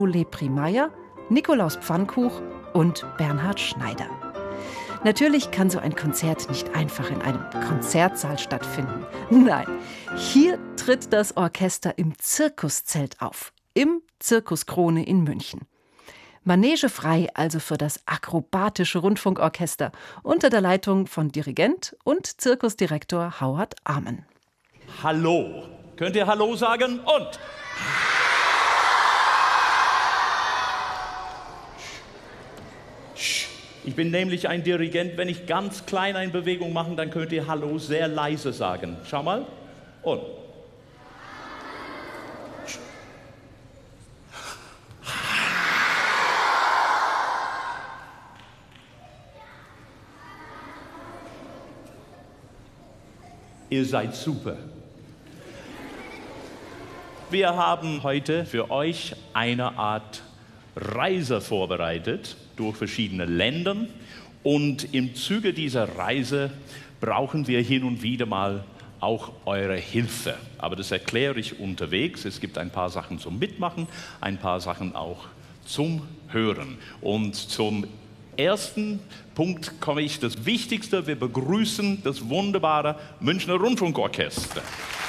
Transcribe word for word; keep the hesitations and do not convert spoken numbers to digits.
Lepri Meyer, Nikolaus Pfannkuch und Bernhard Schneider. Natürlich kann so ein Konzert nicht einfach in einem Konzertsaal stattfinden. Nein, hier tritt das Orchester im Zirkuszelt auf, im Zirkus Krone in München. Manegefrei also für das akrobatische Rundfunkorchester unter der Leitung von Dirigent und Zirkusdirektor Howard Amen. Hallo. Könnt ihr Hallo sagen? Und? Ich bin nämlich ein Dirigent. Wenn ich ganz klein eine Bewegung mache, dann könnt ihr Hallo sehr leise sagen. Schau mal. Und? Ihr seid super. Wir haben heute für euch eine Art Reise vorbereitet durch verschiedene Länder. Und im Zuge dieser Reise brauchen wir hin und wieder mal auch eure Hilfe. Aber das erkläre ich unterwegs. Es gibt ein paar Sachen zum Mitmachen, ein paar Sachen auch zum Hören. Und zum ersten Punkt komme ich, das Wichtigste, wir begrüßen das wunderbare Münchner Rundfunkorchester.